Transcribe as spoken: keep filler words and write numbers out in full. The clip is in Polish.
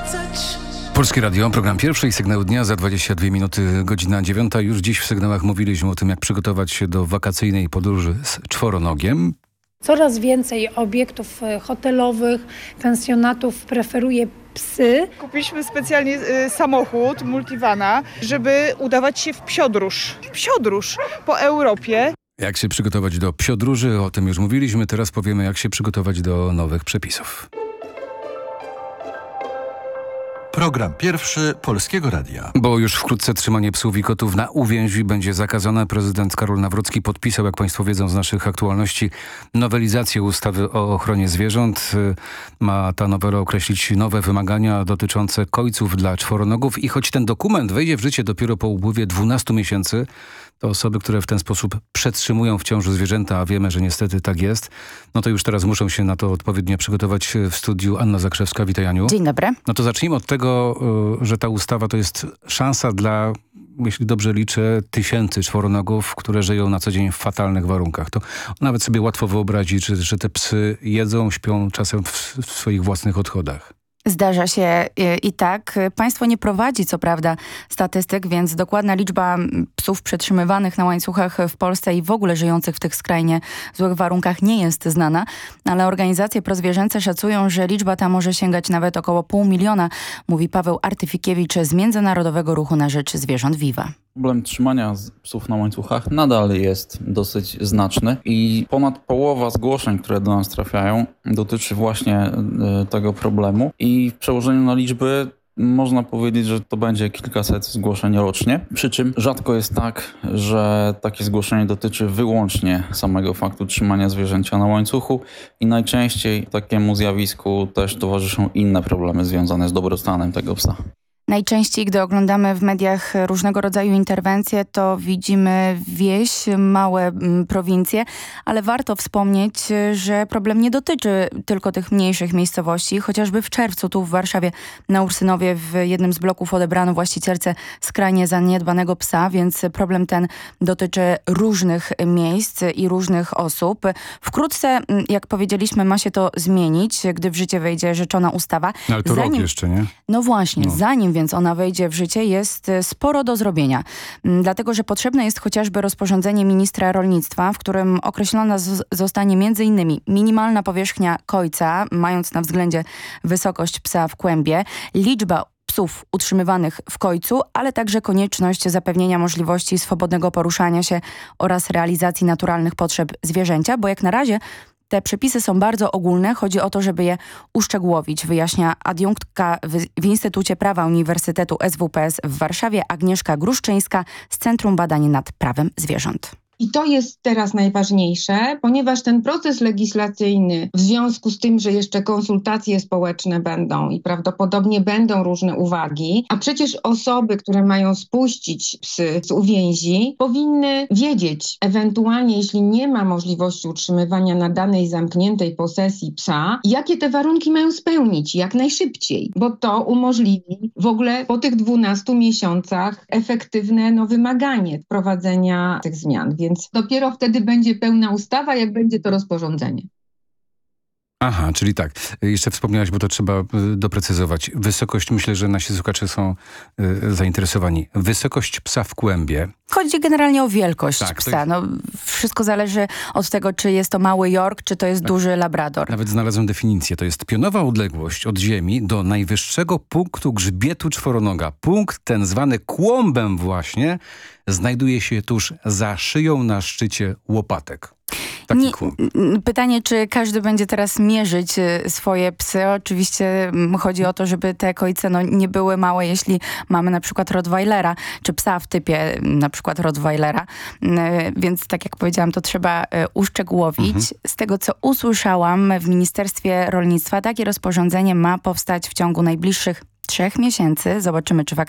Polskie Radio, program pierwszy i sygnał dnia za dwadzieścia dwie minuty, godzina dziewiąta. Już dziś w sygnałach mówiliśmy o tym, jak przygotować się do wakacyjnej podróży z czworonogiem. Coraz więcej obiektów hotelowych, pensjonatów preferuje psy. Kupiliśmy specjalnie y, samochód multivana, żeby udawać się w psiodróż. W psiodróż po Europie. Jak się przygotować do psiodróży, o tym już mówiliśmy. Teraz powiemy, jak się przygotować do nowych przepisów. Program pierwszy Polskiego Radia. Bo już wkrótce trzymanie psów i kotów na uwięzi będzie zakazane. Prezydent Karol Nawrocki podpisał, jak państwo wiedzą z naszych aktualności, nowelizację ustawy o ochronie zwierząt. Ma ta nowela określić nowe wymagania dotyczące kojców dla czworonogów i choć ten dokument wejdzie w życie dopiero po upływie dwunastu miesięcy, to osoby, które w ten sposób przetrzymują w ciąży zwierzęta, a wiemy, że niestety tak jest, no to już teraz muszą się na to odpowiednio przygotować. W studiu Anna Zakrzewska. Witaj, Aniu. Dzień dobry. No to zacznijmy od tego, że ta ustawa to jest szansa dla, jeśli dobrze liczę, tysięcy czworonogów, które żyją na co dzień w fatalnych warunkach. To nawet sobie łatwo wyobrazić, że, że te psy jedzą, śpią czasem w, w swoich własnych odchodach. Zdarza się i tak. Państwo nie prowadzi co prawda statystyk, więc dokładna liczba psów przetrzymywanych na łańcuchach w Polsce i w ogóle żyjących w tych skrajnie złych warunkach nie jest znana, ale organizacje prozwierzęce szacują, że liczba ta może sięgać nawet około pół miliona, mówi Paweł Artyfikiewicz z Międzynarodowego Ruchu na Rzecz Zwierząt Viva. Problem trzymania psów na łańcuchach nadal jest dosyć znaczny i ponad połowa zgłoszeń, które do nas trafiają, dotyczy właśnie tego problemu i w przełożeniu na liczby można powiedzieć, że to będzie kilkaset zgłoszeń rocznie, przy czym rzadko jest tak, że takie zgłoszenie dotyczy wyłącznie samego faktu trzymania zwierzęcia na łańcuchu i najczęściej takiemu zjawisku też towarzyszą inne problemy związane z dobrostanem tego psa. Najczęściej, gdy oglądamy w mediach różnego rodzaju interwencje, to widzimy wieś, małe m, prowincje, ale warto wspomnieć, że problem nie dotyczy tylko tych mniejszych miejscowości. Chociażby w czerwcu tu w Warszawie na Ursynowie w jednym z bloków odebrano właścicielce skrajnie zaniedbanego psa, więc problem ten dotyczy różnych miejsc i różnych osób. Wkrótce, jak powiedzieliśmy, ma się to zmienić, gdy w życie wejdzie rzeczona ustawa. No, ale to zanim, rok jeszcze, nie? No właśnie, no. zanim więc ona wejdzie w życie, jest sporo do zrobienia. Dlatego, że potrzebne jest chociażby rozporządzenie ministra rolnictwa, w którym określona z- zostanie między innymi minimalna powierzchnia kojca, mając na względzie wysokość psa w kłębie, liczba psów utrzymywanych w kojcu, ale także konieczność zapewnienia możliwości swobodnego poruszania się oraz realizacji naturalnych potrzeb zwierzęcia, bo jak na razie te przepisy są bardzo ogólne. Chodzi o to, żeby je uszczegółowić, wyjaśnia adiunktka w, w Instytucie Prawa Uniwersytetu S W P S w Warszawie Agnieszka Gruszczyńska z Centrum Badań nad Prawem Zwierząt. I to jest teraz najważniejsze, ponieważ ten proces legislacyjny w związku z tym, że jeszcze konsultacje społeczne będą i prawdopodobnie będą różne uwagi, a przecież osoby, które mają spuścić psy z uwięzi, powinny wiedzieć, ewentualnie jeśli nie ma możliwości utrzymywania na danej zamkniętej posesji psa, jakie te warunki mają spełnić jak najszybciej, bo to umożliwi w ogóle po tych dwunastu miesiącach efektywne no, wymaganie wprowadzenia tych zmian. Więc dopiero wtedy będzie pełna ustawa, jak będzie to rozporządzenie. Aha, czyli tak. Jeszcze wspomniałaś, bo to trzeba doprecyzować. Wysokość, myślę, że nasi słuchacze są y, zainteresowani. Wysokość psa w kłębie. Chodzi generalnie o wielkość tak, psa. jest... No, wszystko zależy od tego, czy jest to mały York, czy to jest tak. duży Labrador. Nawet znalazłem definicję. To jest pionowa odległość od ziemi do najwyższego punktu grzbietu czworonoga. Punkt ten zwany kłąbem właśnie znajduje się tuż za szyją na szczycie łopatek. Taki Nie, kłąb. pytanie, czy każdy będzie teraz mierzyć swoje psy. Oczywiście chodzi o to, żeby te kojce no, nie były małe, jeśli mamy na przykład Rottweilera, czy psa w typie na przykład Rottweilera. Więc tak jak powiedziałam, to trzeba uszczegółowić. Mhm. Z tego, co usłyszałam w Ministerstwie Rolnictwa, takie rozporządzenie ma powstać w ciągu najbliższych trzech miesięcy. Zobaczymy, czy faktycznie